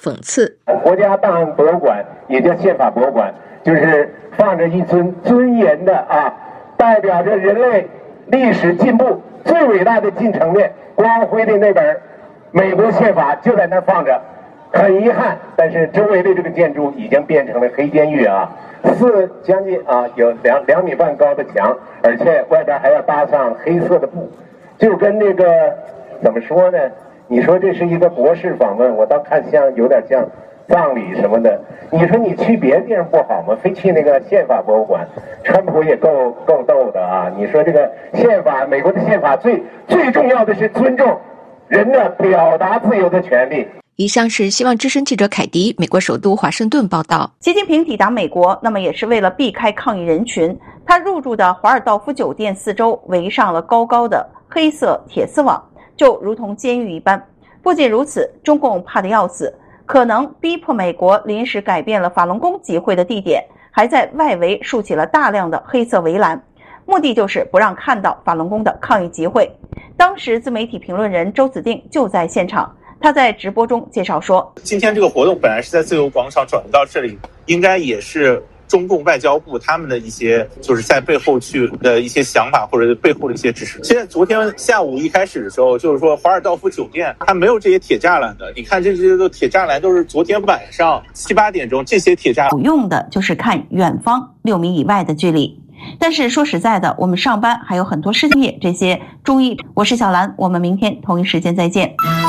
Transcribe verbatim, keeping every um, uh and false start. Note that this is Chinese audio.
讽刺。 国家档案博物馆也叫宪法博物馆，就是放着一尊尊严的啊，代表着人类历史进步最伟大的进程的光辉的那本美国宪法就在那儿放着。很遗憾，但是周围的这个建筑已经变成了黑监狱啊，四将近啊有两两米半高的墙，而且外边还要搭上黑色的布，就跟那个怎么说呢？你说这是一个国事访问，我倒看像有点像葬礼什么的。你说你去别的地方不好吗？非去那个宪法博物馆，川普也够够逗的啊！你说这个宪法，美国的宪法最最重要的是尊重人的表达自由的权利。 以上是希望之声记者凯迪，美国首都华盛顿报道。 习近平抵达美国，那么也是为了避开抗议人群，他入住的华尔道夫酒店四周围上了高高的黑色铁丝网，就如同监狱一般。不仅如此，中共怕得要死，可能逼迫美国临时改变了法轮功集会的地点，还在外围竖起了大量的黑色围栏，目的就是不让看到法轮功的抗议集会。当时自媒体评论人周子定就在现场，他在直播中介绍说， 今天这个活动本来是在自由广场转移到这里，应该也是中共外交部他们的一些就是在背后去的一些想法，或者背后的一些支持。现在昨天下午一开始的时候，就是说华尔道夫酒店它没有这些铁栅栏的，你看这些都铁栅栏都是昨天晚上七八点钟这些铁栅栏有用的就是看远方六米以外的距离。但是说实在的，我们上班还有很多事情，这些注意。我是小兰，我们明天同一时间再见。